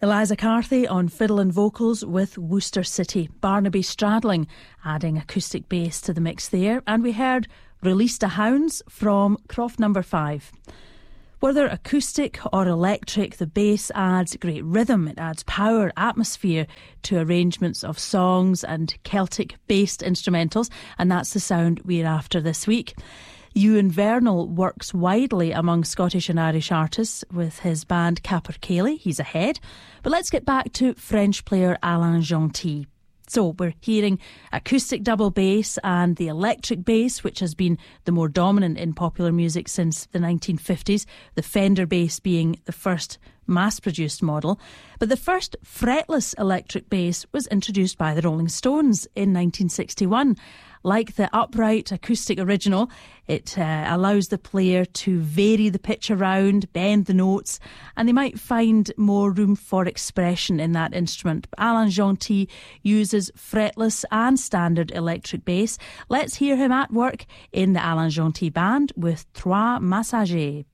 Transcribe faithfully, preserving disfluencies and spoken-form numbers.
Eliza Carthy on fiddle and vocals with Worcester City. Barnaby Stradling adding acoustic bass to the mix there. And we heard Release the Hounds from Croft Number five. Whether acoustic or electric, the bass adds great rhythm, it adds power, atmosphere to arrangements of songs and Celtic-based instrumentals, and that's the sound we're after this week. Ewan Vernal works widely among Scottish and Irish artists with his band Capercaillie. He's ahead. But let's get back to French player Alain Gentil. So we're hearing acoustic double bass and the electric bass, which has been the more dominant in popular music since the nineteen fifties, the Fender bass being the first mass-produced model. But the first fretless electric bass was introduced by the Rolling Stones in nineteen sixty-one. Like the upright acoustic original, it uh, allows the player to vary the pitch around, bend the notes, and they might find more room for expression in that instrument. Alain Gentil uses fretless and standard electric bass. Let's hear him at work in the Alain Gentil Band with Trois Messagers.